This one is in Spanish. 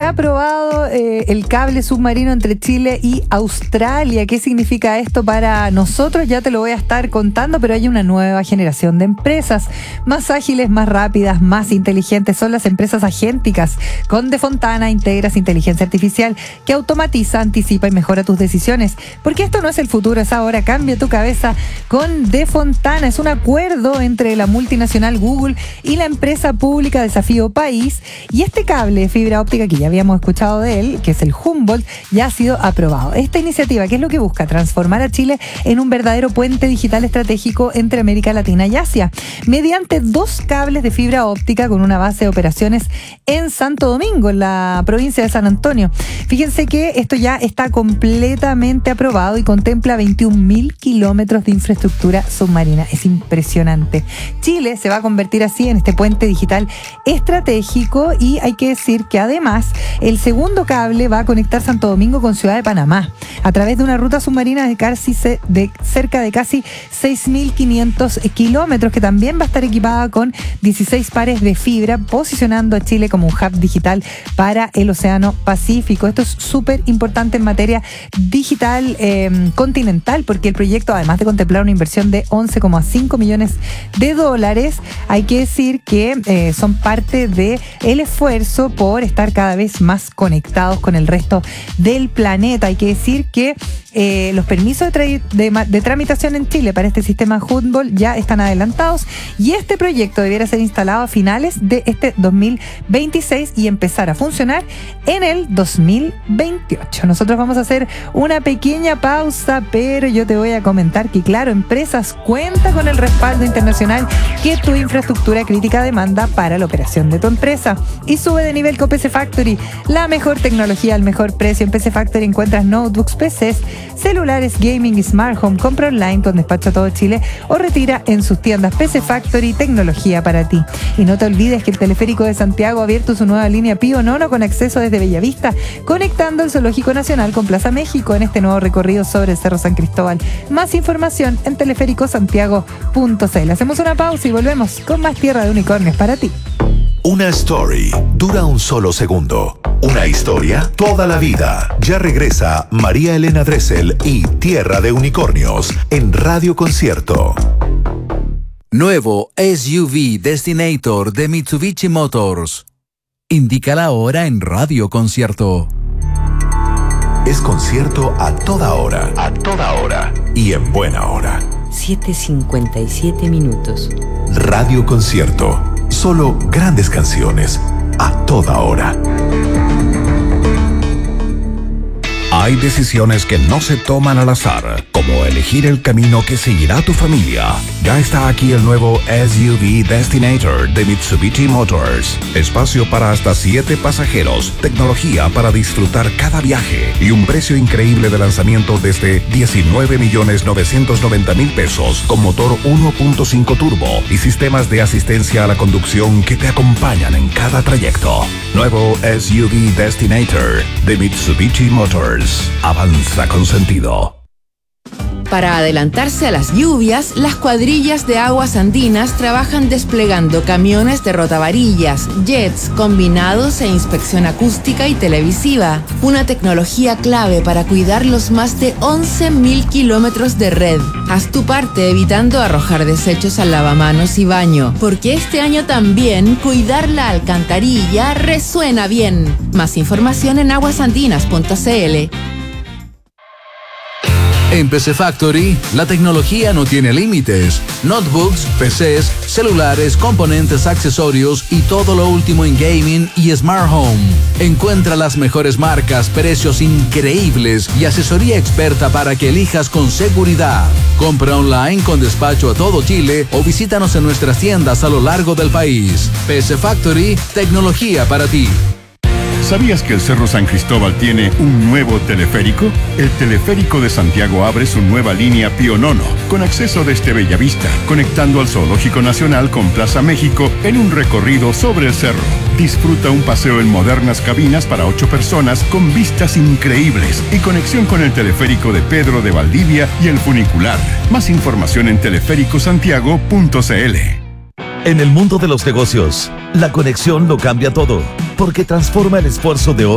aprobado el cable submarino entre Chile y Australia. ¿Qué significa esto para nosotros? Ya te lo voy a estar contando, pero hay una nueva generación de empresas más ágiles, más rápidas, más inteligentes. Son las empresas agénticas. Con Defontana integras inteligencia artificial que automatiza, anticipa y mejora tus decisiones. Porque esto no es el futuro, es ahora. Cambia tu cabeza con Defontana. Es un acuerdo entre la multinacional Google y la empresa pública Desafío País. Y este cable de fibra óptica que ya habíamos escuchado de él, que es el Humboldt, ya ha sido aprobado. Esta iniciativa, ¿qué es lo que busca? Transformar a Chile en un verdadero puente digital estratégico entre América Latina y Asia, mediante 2 cables de fibra óptica con una base de operaciones en Santo Domingo, en la provincia de San Antonio. Fíjense que esto ya está completamente aprobado y contempla 21.000 kilómetros de infraestructura submarina. Es impresionante. Chile se va a convertir así en este puente digital estratégico y hay que decir que además el segundo cable va a conectar Santo Domingo con Ciudad de Panamá a través de una ruta submarina de cerca de casi 6.500 kilómetros, que también va a estar equipada con 16 pares de fibra, posicionando a Chile como un hub digital para el Océano Pacífico. Esto es súper importante en materia digital continental, porque el proyecto, además de contemplar una inversión de 11,5 millones de dólares, hay que decir que son parte del esfuerzo por estar cada vez más conectados con el resto del planeta. Hay que decir que los permisos de tramitación en Chile para este sistema Humboldt ya están adelantados y este proyecto debiera ser instalado a finales de este 2026 y empezar a funcionar en el 2028. Nosotros vamos a hacer una pequeña pausa, pero yo te voy a comentar que, claro, Empresas cuenta con el respaldo internacional que tu infraestructura crítica demanda para la operación de tu empresa. Y sube de nivel con PC Factory, la mejor tecnología al mejor precio. En PC Factory encuentras notebooks, PCs, celulares, gaming y smart home. Compra online con despacho a todo Chile o retira en sus tiendas. PC Factory, tecnología para ti. Y no te olvides que el Teleférico de Santiago ha abierto su nueva línea Pío Nono con acceso desde Bellavista, conectando el Zoológico Nacional con Plaza México en este nuevo recorrido sobre el Cerro San Cristóbal. Más información en teleféricosantiago.cl. Hacemos una pausa y volvemos con más Tierra de Unicornios para ti. Una story dura un solo segundo. Una historia toda la vida. Ya regresa María Elena Dressel y Tierra de Unicornios en Radio Concierto. Nuevo SUV Destinator de Mitsubishi Motors. Indica la hora en Radio Concierto. Es concierto a toda hora. A toda hora. Y en buena hora. 7:57 minutos. Radio Concierto. Solo grandes canciones a toda hora. Hay decisiones que no se toman al azar, como elegir el camino que seguirá tu familia. Ya está aquí el nuevo SUV Destinator de Mitsubishi Motors. Espacio para hasta 7 pasajeros, tecnología para disfrutar cada viaje y un precio increíble de lanzamiento desde 19.990.000 pesos con motor 1.5 turbo y sistemas de asistencia a la conducción que te acompañan en cada trayecto. Nuevo SUV Destinator de Mitsubishi Motors. Avanza con sentido. Para adelantarse a las lluvias, las cuadrillas de aguas andinas trabajan desplegando camiones de rotavarillas, jets, combinados e inspección acústica y televisiva. Una tecnología clave para cuidar los más de 11.000 kilómetros de red. Haz tu parte evitando arrojar desechos al lavamanos y baño, porque este año también cuidar la alcantarilla resuena bien. Más información en aguasandinas.cl. En PC Factory, la tecnología no tiene límites. Notebooks, PCs, celulares, componentes, accesorios y todo lo último en gaming y smart home. Encuentra las mejores marcas, precios increíbles y asesoría experta para que elijas con seguridad. Compra online con despacho a todo Chile o visítanos en nuestras tiendas a lo largo del país. PC Factory, tecnología para ti. ¿Sabías que el Cerro San Cristóbal tiene un nuevo teleférico? El Teleférico de Santiago abre su nueva línea Pío Nono, con acceso desde Bellavista, conectando al Zoológico Nacional con Plaza México en un recorrido sobre el cerro. Disfruta un paseo en modernas cabinas para 8 personas con vistas increíbles y conexión con el teleférico de Pedro de Valdivia y el funicular. Más información en teleféricosantiago.cl. En el mundo de los negocios, la conexión lo cambia todo, porque transforma el esfuerzo de hoy